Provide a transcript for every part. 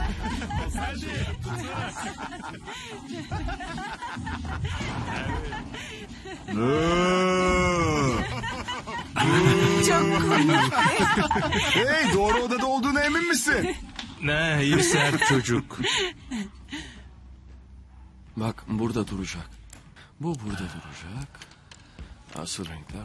Çok komik. Hey, doğru odada olduğuna emin misin? Ne iyi sert çocuk. Bak burada duracak. Bu burada duracak. Asıl renkler...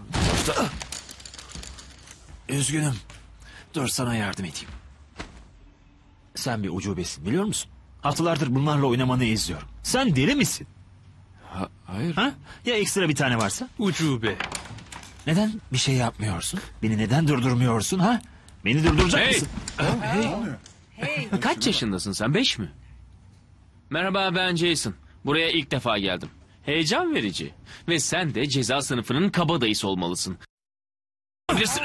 Üzgünüm. Dur sana yardım edeyim. Sen bir ucubesin biliyor musun? Haftalardır bunlarla oynamanı izliyorum. Sen deli misin? Hayır. Ha? Ya ekstra bir tane varsa? Ucube. Neden bir şey yapmıyorsun? Beni neden durdurmuyorsun ha? Beni durduracak Hey! mısın? Kaç yaşındasın sen? 5 mi? Merhaba, ben Jason. Buraya ilk defa geldim. Heyecan verici. Ve sen de ceza sınıfının kabadayısı olmalısın. Bilirsin.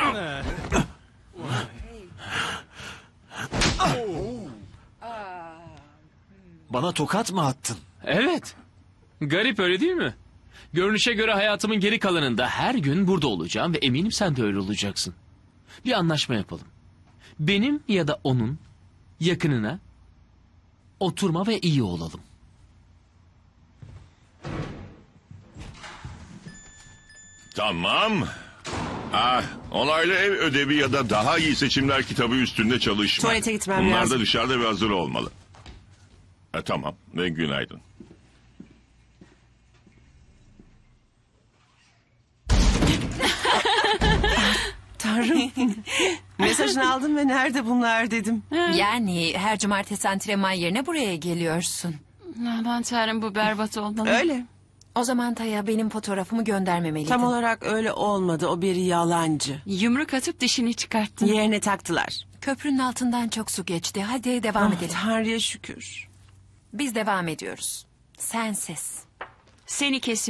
Bana tokat mı attın? Evet. Garip, öyle değil mi? Görünüşe göre hayatımın geri kalanında her gün burada olacağım ve eminim sen de öyle olacaksın. Bir anlaşma yapalım. Benim ya da onun yakınına oturma ve iyi olalım. Tamam. Onaylı ev ödevi ya da daha iyi seçimler kitabı üstünde çalışma. Tuvalete gitmem Bunlar lazım. da dışarıda ve hazır olmalı. Tamam ve günaydın. Tanrım. Mesajını aldım ve nerede bunlar dedim. Yani her cumartesi antrenman yerine buraya geliyorsun. Aman tanrım, bu berbat olmalı. Öyle. O zaman Taya benim fotoğrafımı göndermemeliydin. Tam olarak öyle olmadı. O bir yalancı. Yumruk atıp dişini çıkarttın. Yerine taktılar. Köprünün altından çok su geçti. Hadi devam edelim. Tanrı'ya şükür. Biz devam ediyoruz. Sensiz. Seni kesiyorum.